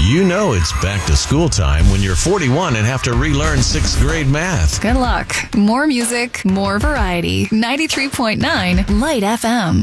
You know it's back to school time when you're 41 and have to relearn 6th grade math. Good luck. More music, more variety. 93.9 Light FM.